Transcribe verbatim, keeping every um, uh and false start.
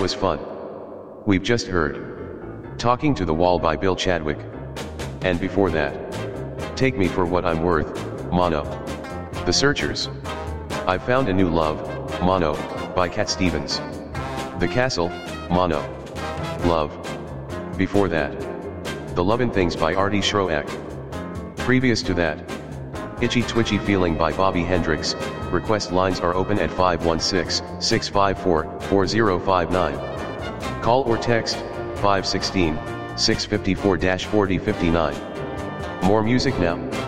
was fun. We've just heard Talking to the Wall by Bill Chadwick. And before that, Take Me for What I'm Worth, Mono. The Searchers. I Found a New Love, Mono, by Cat Stevens. The Castle, Mono. Love. Before that, The Lovin' Things by Artie Schroak. Previous to that, Itchy Twitchy Feeling by Bobby Hendricks. Request lines are open at five one six, six five four, four zero five nine. Call or text, five one six, six five four, four zero five nine. More music now.